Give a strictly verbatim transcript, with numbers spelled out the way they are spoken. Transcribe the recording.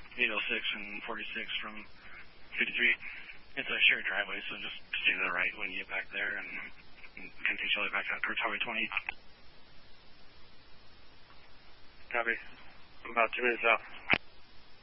eight oh six and forty-six from fifty-three. It's a shared driveway, so just stay to the right when you get back there and, and continue each other back out towards Highway twenty. Copy. About two minutes out.